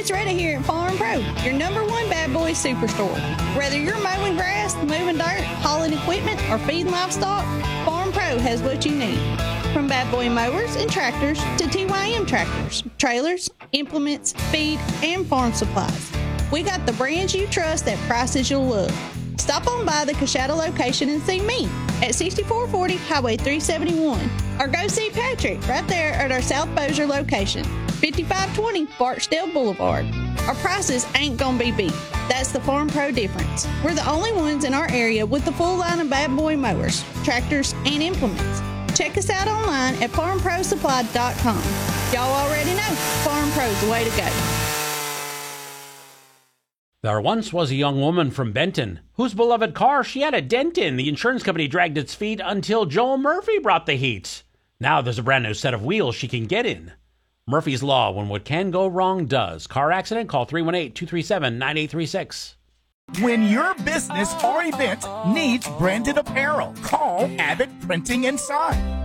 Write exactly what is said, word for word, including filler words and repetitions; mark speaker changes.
Speaker 1: It's ready here at Farm Pro, your number one bad boy superstore. Whether you're mowing grass, moving dirt, hauling equipment, or feeding livestock, Farm Pro has what you need. From bad boy mowers and tractors to T Y M tractors, trailers, implements, feed, and farm supplies. We got the brands you trust at prices you'll love. Stop on by the Coshada location and see me at sixty-four forty Highway three seventy-one. Or go see Patrick right there at our South Bossier location, fifty-five twenty Barksdale Boulevard. Our prices ain't gonna be beat. That's the Farm Pro difference. We're the only ones in our area with the full line of bad boy mowers, tractors, and implements. Check us out online at farm pro supply dot com. Y'all already know Farm Pro's the way to go.
Speaker 2: There once was a young woman from Benton whose beloved car she had a dent in. The insurance company dragged its feet until Joel Murphy brought the heat. Now there's a brand new set of wheels she can get in. Murphy's Law, when what can go wrong does. Car accident? Call three one eight, two three seven, nine eight three six.
Speaker 3: When your business or event needs branded apparel, call Abbott Printing and Sign.